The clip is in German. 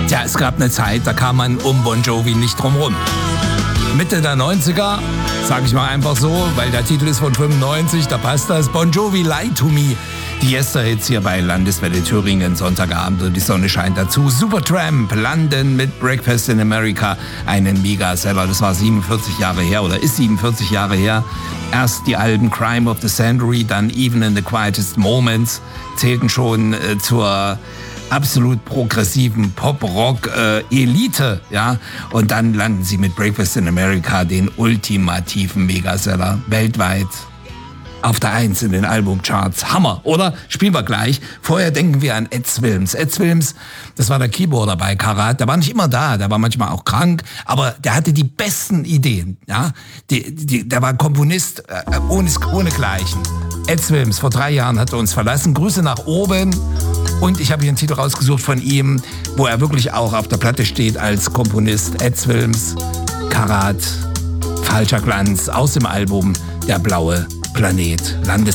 Tja, es gab eine Zeit, da kam man um Bon Jovi nicht drum rum. Mitte der 90er, sag ich mal einfach so, weil der Titel ist von 95, da passt das. Bon Jovi, Lie to Me. Die Yesterhits hier bei Landeswelle Thüringen, Sonntagabend und die Sonne scheint dazu. Supertramp, London mit Breakfast in America, einen Megaseller. Das war 47 Jahre her oder ist 47 Jahre her. Erst die Alben Crime of the Century, dann Even in the Quietest Moments zählten schon zur absolut progressiven Pop-Rock-Elite, ja. Und dann landen sie mit Breakfast in America, den ultimativen Megaseller weltweit. Auf der 1 in den Albumcharts. Hammer, oder? Spielen wir gleich. Vorher denken wir an Ed Svilms. Ed Svilms, das war der Keyboarder bei Karat. Der war nicht immer da, der war manchmal auch krank, aber der hatte die besten Ideen. Ja? Der war Komponist ohne Gleichen. Ed Svilms, vor 3 Jahren hat er uns verlassen. Grüße nach oben. Und ich habe hier einen Titel rausgesucht von ihm, wo er wirklich auch auf der Platte steht als Komponist. Ed Svilms, Karat, Falscher Glanz aus dem Album Der blaue Planet. Landeswelle.